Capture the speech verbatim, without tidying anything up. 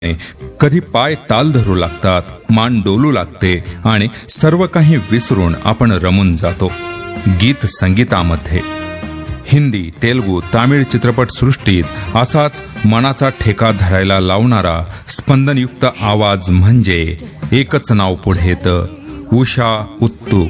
कधी पाय ताल धरू लागतात, मान डोलू लागते आणि सर्व काही विसरून आपण रमून जातो गीत संगीतामध्ये. हिंदी, तेलुगू, तामिळ चित्रपट सृष्टीत असाच मनाचा ठेका धरायला लावणारा स्पंदनयुक्त आवाज म्हणजे एकच नाव पुढे येतं, उषा उत्तू.